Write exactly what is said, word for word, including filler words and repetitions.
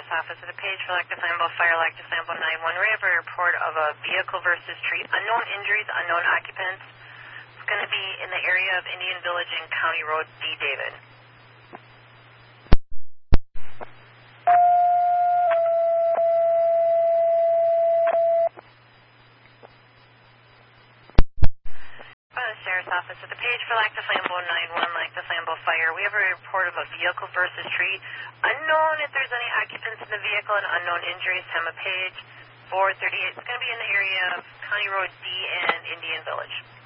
Office of the page for Lacta Flammable Fire, Lacta Flammable nine one. We have a report of a vehicle versus tree. Unknown injuries, unknown occupants. It's going to be in the area of Indian Village and County Road D, David. Sheriff's Office at the page for Lacta Flammable nine one, Lacta Flammable Fire. We have a report of a vehicle versus tree. Unknown if there's any occupants in the vehicle and unknown injuries. Time of page four thirty-eight. It's going to be in the area of County Road D and Indian Village.